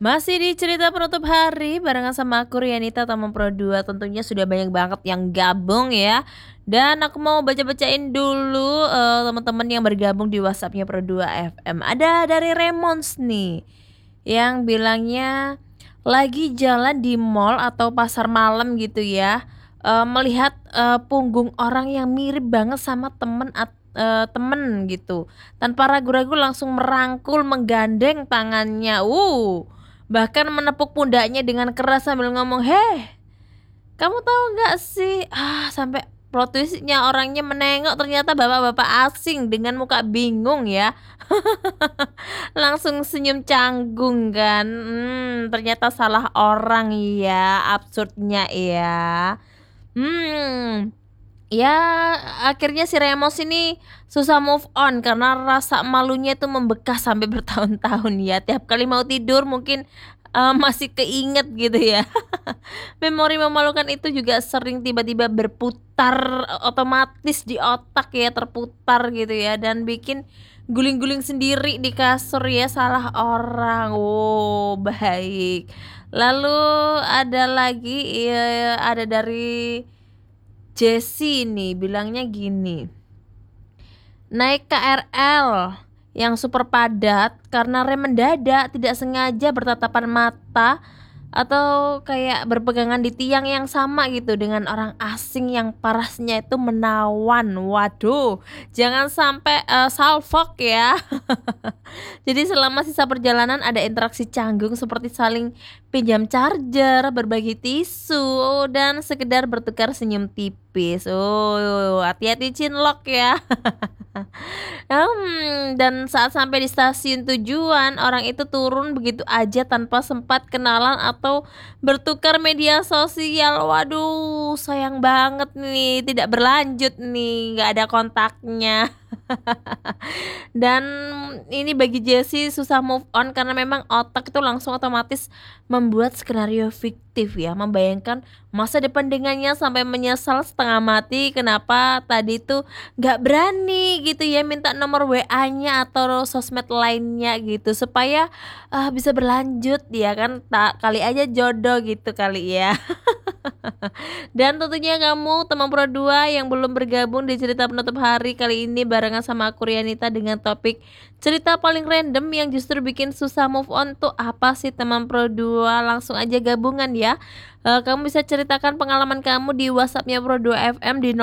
Masih di cerita penutup hari barengan sama aku Rianita Taman Pro 2. Tentunya sudah banyak banget yang gabung ya. Dan aku mau baca-bacain dulu teman-teman yang bergabung di WhatsApp-nya Pro 2 FM. Ada dari Remons nih yang bilangnya lagi jalan di mall atau pasar malam gitu ya. Melihat punggung orang yang mirip banget sama temen gitu. Tanpa ragu-ragu langsung merangkul, menggandeng tangannya. Bahkan menepuk pundaknya dengan keras sambil ngomong, "Heh, kamu tahu nggak sih?" Sampai plot twist-nya orangnya menengok ternyata bapak-bapak asing dengan muka bingung ya. Langsung senyum canggung kan. Ternyata salah orang ya, absurdnya ya. Hmm. Ya, akhirnya si Remus ini susah move on karena rasa malunya itu membekas sampai bertahun-tahun ya. Tiap kali mau tidur mungkin, masih keinget gitu ya. Memori memalukan itu juga sering tiba-tiba berputar otomatis di otak ya, terputar gitu ya dan bikin guling-guling sendiri di kasur ya, salah orang. Oh, baik. Lalu ada lagi, ada dari Jessie nih bilangnya gini, naik KRL yang super padat karena rem mendadak tidak sengaja bertatapan mata atau kayak berpegangan di tiang yang sama gitu dengan orang asing yang parasnya itu menawan. Waduh, jangan sampai salfok ya. Jadi selama sisa perjalanan ada interaksi canggung seperti saling pinjam charger, berbagi tisu, dan sekedar bertukar senyum tipis. Oh, hati-hati cinlok ya. Dan saat sampai di stasiun tujuan, orang itu turun begitu aja tanpa sempat kenalan atau bertukar media sosial. Waduh, sayang banget nih, tidak berlanjut nih, nggak ada kontaknya. Dan ini bagi Jessie susah move on karena memang otak itu langsung otomatis membuat skenario fiktif ya, membayangkan masa depan dengannya sampai menyesal setengah mati kenapa tadi tuh nggak berani gitu ya minta nomor WA-nya atau sosmed lainnya gitu supaya bisa berlanjut ya kan tak kali aja jodoh gitu kali ya. Dan tentunya kamu teman Pro 2 yang belum bergabung di cerita penutup hari kali ini barengan sama aku Rianita dengan topik cerita paling random yang justru bikin susah move on tuh apa sih teman Pro 2? Langsung aja gabungan ya. Kamu bisa ceritakan pengalaman kamu di WhatsApp-nya Pro 2 FM di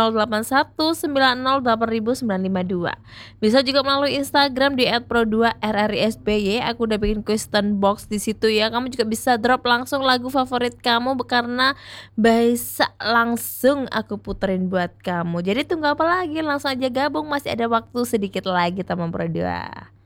0819080952. Bisa juga melalui Instagram di @pro2rrisby. Aku udah bikin question box di situ ya. Kamu juga bisa drop langsung lagu favorit kamu karena bisa langsung aku puterin buat kamu. Jadi tunggu apa lagi? Langsung aja gabung, masih ada waktu sedikit lagi teman Pro 2.